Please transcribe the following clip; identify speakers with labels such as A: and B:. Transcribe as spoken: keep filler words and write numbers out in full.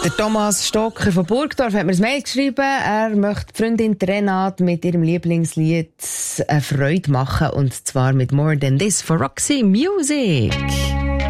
A: Der Thomas Stocker von Burgdorf hat mir ein Mail geschrieben. Er möchte die Freundin Renate mit ihrem Lieblingslied eine Freude machen. Und zwar mit More Than This for Roxy Music.